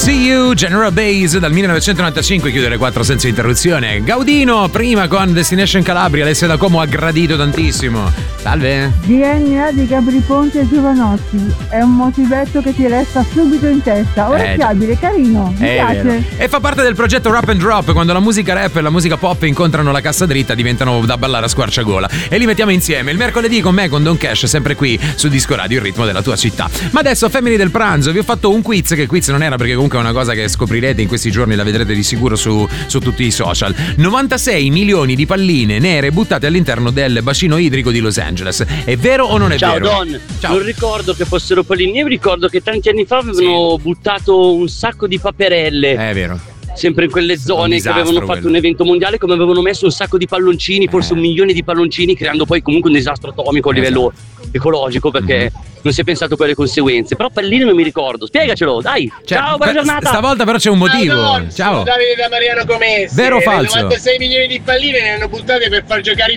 See You, General Base dal 1995, chiudere 4 senza interruzione. Gaudino prima con Destination Calabria, Alessia da Como ha gradito tantissimo. Salve. DNA di Gabri Ponte e Giovanotti è un motivetto che ti resta subito in testa. Orecchiabile, carino, mi piace. Vero. E fa parte del progetto Rap and Drop, quando la musica rap e la musica pop incontrano la cassa dritta diventano da ballare a squarciagola e li mettiamo insieme il mercoledì con me, con Don Cash, sempre qui su Disco Radio, il ritmo della tua città. Ma adesso, femmini del pranzo, vi ho fatto un quiz, che quiz non era perché comunque è una cosa che scoprirete in questi giorni, la vedrete di sicuro su tutti i social. 96 milioni di palline nere buttate all'interno del bacino idrico di Los Angeles. È vero o non è vero? Ciao Don, non ricordo che fossero palline, io ricordo che tanti anni fa avevano buttato un sacco di paperelle. È vero. Sempre in quelle zone che avevano fatto un evento mondiale, come avevano messo un sacco di palloncini, forse 1 milione di palloncini, creando poi comunque un disastro atomico a livello ecologico, perché non si è pensato a quelle conseguenze. Però palline non mi ricordo, spiegacelo, dai. Ciao, buona giornata. Stavolta però c'è un motivo. Ciao. Davide da Mariano Comessi. Vero o falso? 96 milioni di palline ne hanno buttate per far giocare i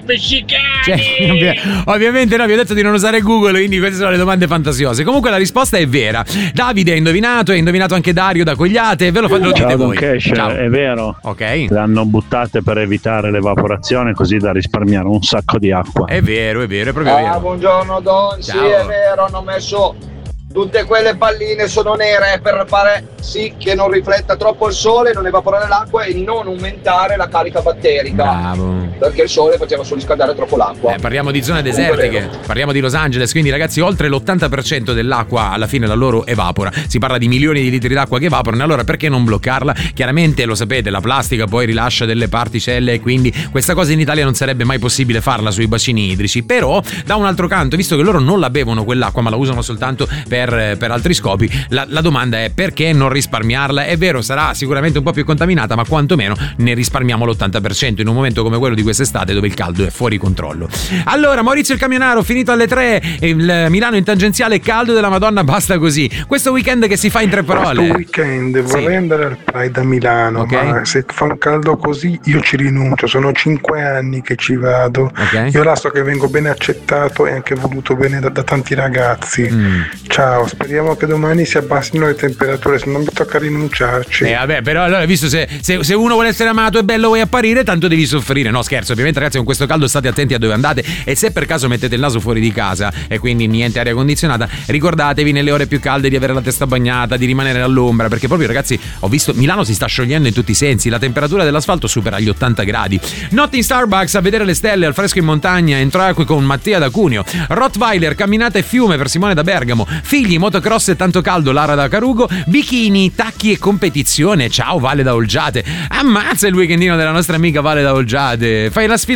pescicani. Ovviamente no, vi ho detto di non usare Google, quindi queste sono le domande fantasiose. Comunque la risposta è vera. Davide ha indovinato anche Dario da Cogliate, ve lo dite voi. Ciao. È vero. Ok. Le hanno buttate per evitare l'evaporazione, così da risparmiare un sacco di acqua. È vero, è proprio vero. Buongiorno Don, sì è vero, hanno messo tutte quelle palline, sono nere per fare sì che non rifletta troppo il sole, non evaporare l'acqua e non aumentare la carica batterica. Bravo. Perché il sole faceva solo riscaldare troppo l'acqua. Parliamo di zone desertiche, parliamo di Los Angeles, quindi ragazzi oltre l'80% dell'acqua alla fine la loro evapora. Si parla di milioni di litri d'acqua che evaporano, allora perché non bloccarla? Chiaramente lo sapete, la plastica poi rilascia delle particelle e quindi questa cosa in Italia non sarebbe mai possibile farla sui bacini idrici. Però da un altro canto, visto che loro non la bevono quell'acqua ma la usano soltanto per altri scopi, la domanda è perché non risparmiarla? È vero, sarà sicuramente un po' più contaminata, ma quantomeno ne risparmiamo l'80% in un momento come quello di quest'estate dove il caldo è fuori controllo. Allora, Maurizio il Camionaro, finito alle 3, il Milano in tangenziale, caldo della Madonna, basta così. Questo weekend che si fa in 3 parole. Questo weekend vorrei andare al Pride a Milano, ma se fa un caldo così io ci rinuncio, sono 5 anni che ci vado. Io là so che vengo ben accettato e anche voluto bene da tanti ragazzi. Ciao, speriamo che domani si abbassino le temperature, se non mi tocca rinunciarci. Vabbè, però allora, visto se uno vuole essere amato e bello vuoi apparire, tanto devi soffrire. No, scherzo, ovviamente ragazzi, con questo caldo state attenti a dove andate, e se per caso mettete il naso fuori di casa e quindi niente aria condizionata, ricordatevi nelle ore più calde di avere la testa bagnata, di rimanere all'ombra, perché proprio ragazzi, ho visto Milano si sta sciogliendo in tutti i sensi, la temperatura dell'asfalto supera gli 80 gradi. Notte in Starbucks a vedere le stelle al fresco in montagna, entro acque con Mattia da Cuneo, Rottweiler, camminata e fiume per Simone da Bergamo, figli, motocross e tanto caldo, Lara da Carugo, bikini, tacchi e competizione. Ciao Vale da Olgiate. Ammazza il weekendino della nostra amica Vale da Olgiate. Fai la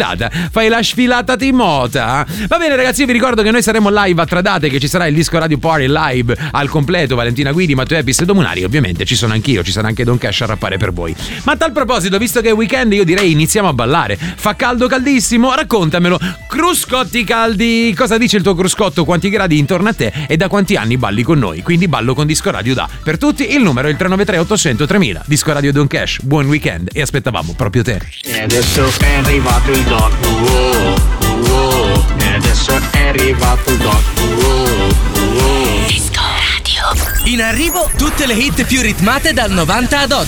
sfilata Timota. Va bene ragazzi, io vi ricordo che noi saremo live a Tradate, che ci sarà il Disco Radio Party live al completo, Valentina Guidi, Matteo Epis e Domunari. Ovviamente ci sono anch'io, ci sarà anche Don Cash a rappare per voi. Ma a tal proposito, visto che è weekend, io direi iniziamo a ballare. Fa caldo, caldissimo? Raccontamelo. Cruscotti caldi, cosa dice il tuo cruscotto? Quanti gradi intorno a te e da quanti anni balli con noi? Quindi ballo con Disco Radio da. Per tutti il numero è il 393 800 3000. Disco Radio Don Cash, buon weekend e aspettavamo proprio te. E adesso è arrivato il Don. E adesso è arrivato il Don. Disco Radio. In arrivo tutte le hit più ritmate dal 90 ad oggi.